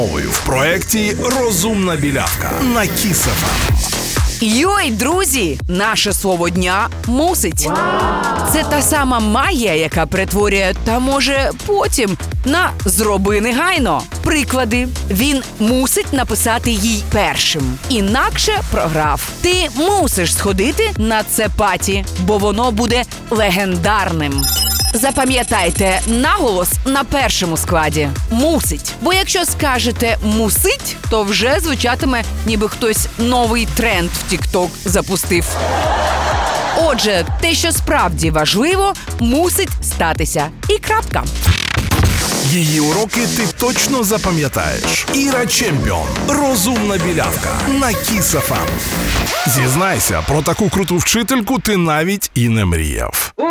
В проєкті «Розумна білявка» на Kiss FM. Йой, друзі! Наше слово дня – мусить. Це та сама магія, яка перетворює, та може потім, на «зроби негайно». Приклади. Він мусить написати їй першим. Інакше програв. Ти мусиш сходити на це паті, бо воно буде легендарним. Запам'ятайте наголос на першому складі – мусить. Бо якщо скажете «мусить», то вже звучатиме, ніби хтось новий тренд в TikTok запустив. Отже, те, що справді важливо, мусить статися. І крапка. Її уроки ти точно запам'ятаєш. Іра Чемпіон. Розумна білявка на Kiss FM. Зізнайся, про таку круту вчительку ти навіть і не мріяв.